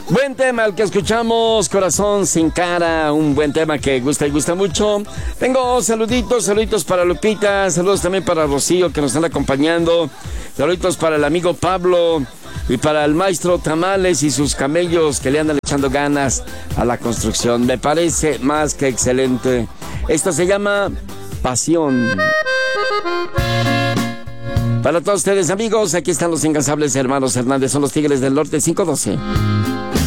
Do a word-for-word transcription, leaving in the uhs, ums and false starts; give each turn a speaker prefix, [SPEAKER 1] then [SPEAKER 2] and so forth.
[SPEAKER 1] Buen tema el que escuchamos, Corazón sin cara, un buen tema que gusta y gusta mucho. Tengo saluditos, saluditos para Lupita, saludos también para Rocío que nos están acompañando, saluditos para el amigo Pablo y para el maestro Tamales y sus camellos que le andan echando ganas a la construcción. Me parece más que excelente. Esto se llama Pasión. Para todos ustedes, amigos, aquí están los incansables hermanos Hernández, son los Tigres del Norte, cinco doce.